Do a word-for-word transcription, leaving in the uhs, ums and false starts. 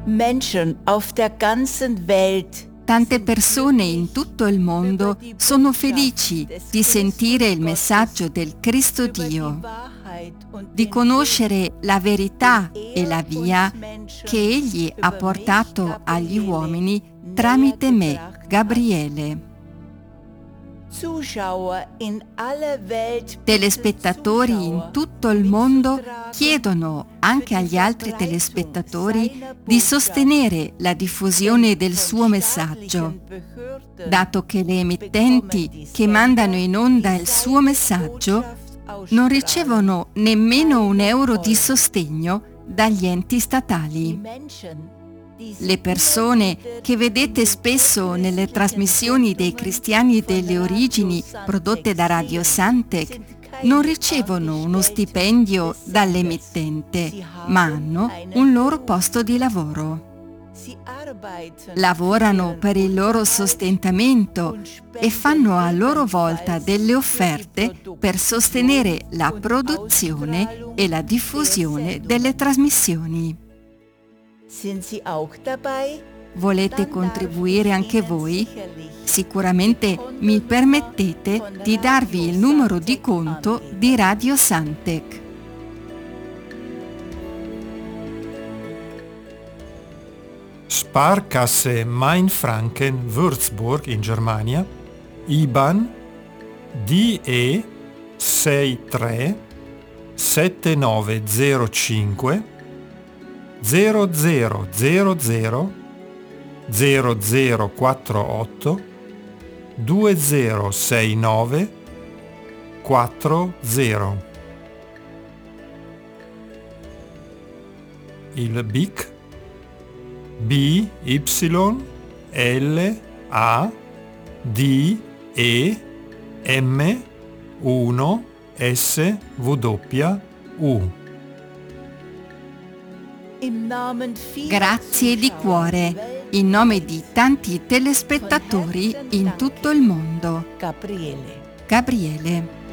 Menschen auf der ganzen Welt Tante persone in tutto il mondo sono felici di sentire il messaggio del Cristo Dio, di conoscere la verità e la via che Egli ha portato agli uomini tramite me, Gabriele. Telespettatori in tutto il mondo chiedono anche agli altri telespettatori di sostenere la diffusione del suo messaggio, dato che le emittenti che mandano in onda il suo messaggio non ricevono nemmeno un euro di sostegno dagli enti statali. Le persone che vedete spesso nelle trasmissioni dei cristiani delle origini prodotte da Radio Santec non ricevono uno stipendio dall'emittente, ma hanno un loro posto di lavoro. Lavorano per il loro sostentamento e fanno a loro volta delle offerte per sostenere la produzione e la diffusione delle trasmissioni. Volete contribuire anche voi? Sicuramente mi permettete di darvi il numero di conto di Radio Santec. Sparkasse Mainfranken Würzburg in Germania, I B A N D E sei tre sette nove zero cinque zero zero zero zero zero zero quattro otto due zero sei nove quattro zero. Il B I C B Y L A D E M uno S W U. Grazie di cuore, in nome di tanti telespettatori in tutto il mondo. Gabriele. Gabriele.